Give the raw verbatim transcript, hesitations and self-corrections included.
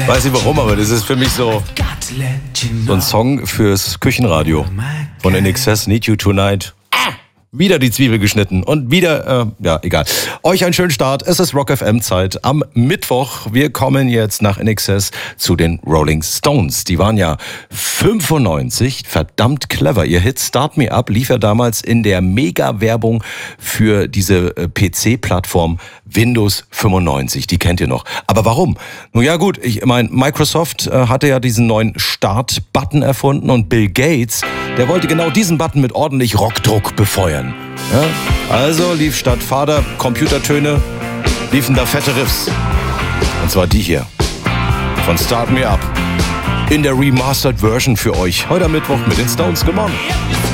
Weiß nicht warum, aber das ist für mich so, so ein Song fürs Küchenradio von N X S, Need You Tonight. Wieder die Zwiebel geschnitten und wieder, äh, ja, egal. Euch einen schönen Start. Es ist Rock F M Zeit am Mittwoch. Wir kommen jetzt nach N X S zu den Rolling Stones. Die waren ja fünfundneunzig, verdammt clever. Ihr Hit Start Me Up lief ja damals in der Mega-Werbung für diese äh, P C-Plattform Windows fünfundneunzig. Die kennt ihr noch. Aber warum? Nun ja gut, ich meine, Microsoft äh, hatte ja diesen neuen Start-Button erfunden und Bill Gates, der wollte genau diesen Button mit ordentlich Rockdruck befeuern. Ja? Also lief statt Vater Computertöne, liefen da fette Riffs. Und zwar die hier von Start Me Up in der Remastered Version für euch. Heute am Mittwoch mit den Stones. Come on.